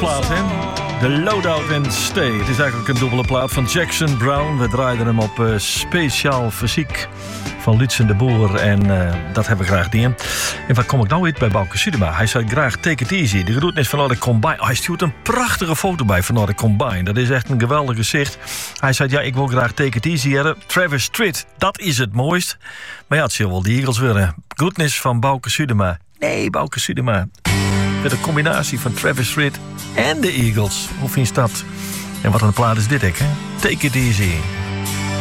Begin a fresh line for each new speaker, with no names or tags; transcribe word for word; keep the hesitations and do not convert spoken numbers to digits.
plaat, hè? The Loadout and Stay. Het is eigenlijk een dubbele plaat van Jackson Brown. We draaiden hem op uh, Speciaal Fysiek van Lutsen de Boer. En uh, dat hebben we graag gedaan. En wat kom ik nou uit bij Bouke Sudema? Hij zei graag take it easy. De groetnis van Noord Combine. Oh, hij stuurt een prachtige foto bij van Noord Combine. Dat is echt een geweldig gezicht. Hij zei, ja, ik wil graag take it easy hebben. Travis Tritt, dat is het mooist. Maar ja, het zal wel de Eagles willen. Groetnis van Bouke Sudema. Nee, Bouke Sudema. Met een combinatie van Travis Tritt en de Eagles. Hoe vind je dat? En wat een plaat is dit, hè? Take it easy.